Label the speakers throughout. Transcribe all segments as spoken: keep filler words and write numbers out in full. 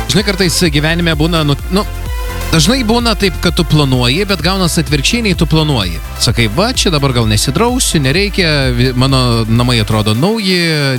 Speaker 1: Žinai, kartais gyvenime būna, nu, nu, dažnai būna taip, kad tu planuoji, bet gaunas atvirkščiai, nei tu planuoji. Sakai, va, čia dabar gal nesidrausiu, nereikia, mano namai atrodo nauji,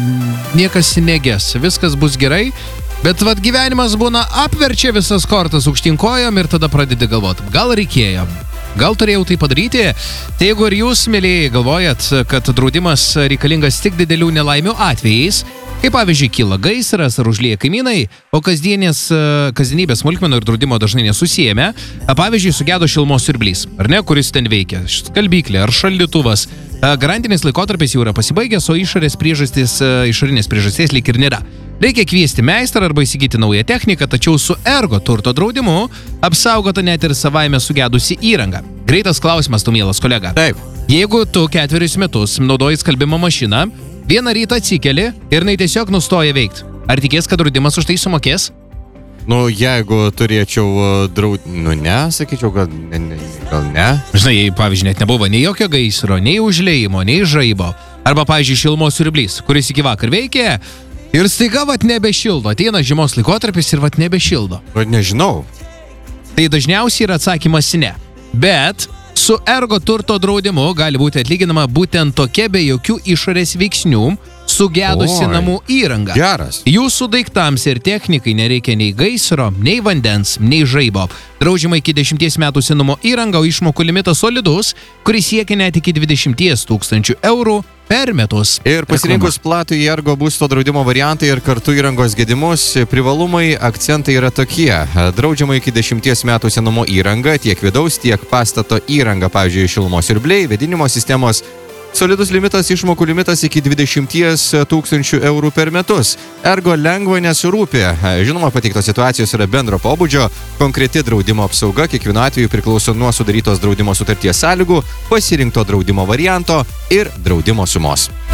Speaker 1: niekas neges, viskas bus gerai, bet vat gyvenimas būna apverčia visas kortas aukštinkojom ir tada pradedi galvoti, gal reikėjo. Gal turėjau tai padaryti? Tai jeigu ir jūs, mėlyje, galvojat, kad draudimas reikalingas tik didelių nelaimių atvejais, kaip pavyzdžiui, kyla gaisras ar užlieja kaimynai, o kasdienės, kasdienybės smulkmenų ir draudimo dažnai nesusijame, pavyzdžiui, sugedo šilumos siurblys, ar ne, kuris ten veikia, skalbyklė ar šaldytuvas, garantinis laikotarpis jau yra pasibaigęs, o išorės priežastis, išorinės priežasties lyg ir nėra. Reikia kviesti meistrą arba įsigyti naują techniką, tačiau su ergo turto draudimu apsaugota net ir savaime sugedusi įranga. Greitas klausimas, tu mielas kolega.
Speaker 2: Taip.
Speaker 1: Jeigu tu ketverius metus naudoji skalbimo mašiną, vieną rytą atsikeli ir jinai tiesiog nustoja veikti. Ar tikės, kad draudimas už tai sumokės?
Speaker 2: Nu, jeigu turėčiau draud... Nu, ne, sakyčiau, kad ne, ne, gal ne.
Speaker 1: Žinai, jei, pavyzdžiui, net nebuvo nei jokio gaisro, nei užliejimo, nei žaibo. Arba, pavyzdžiui, šilumos siurblys, kuris iki vakar veikė ir staiga vat nebešildo. Ateina žiemos laikotarpis ir vat nebešildo.
Speaker 2: Nu, nežinau.
Speaker 1: Tai dažniausiai yra atsakymas ne. Bet su ergo turto draudimu gali būti atlyginama būtent tokia be jokių išorės veiksnių sugedusi
Speaker 2: Oi,
Speaker 1: namų įranga.
Speaker 2: Geras.
Speaker 1: Jūsų daiktams ir technikai nereikia nei gaisro, nei vandens, nei žaibo. Draudžiama iki dešimties metų senumo įranga, o išmokų limitas solidus, kuris siekia net iki dvidešimt tūkstančių eurų per metus.
Speaker 2: Ir pasirinkus platų į ergo būsto draudimo variantą ir kartu įrangos gedimus, privalumai, akcentai yra tokie. Draudžiama iki dešimties metų senumo įranga, tiek vidaus, tiek pastato įranga, pavyzdžiui, šilumos siurbliai, vėdinimo sistemos. Solidus limitas, išmokų limitas iki dvidešimt tūkstančių eurų per metus. Ergo lengva nesirūpė. Žinoma, pateiktos situacijos yra bendro pobūdžio, konkreti draudimo apsauga kiekvienu atveju priklauso nuo sudarytos draudimo sutarties sąlygų, pasirinkto draudimo varianto ir draudimo sumos.